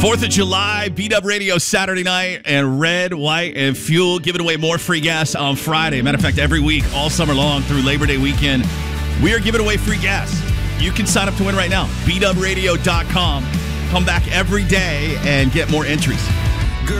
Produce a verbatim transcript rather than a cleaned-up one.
fourth of July, B-Dub Radio Saturday night, and Red, White, and Fuel giving away more free gas on Friday. Matter of fact, every week, all summer long through Labor Day weekend, we are giving away free gas. You can sign up to win right now. B dub radio dot com. Come back every day and get more entries.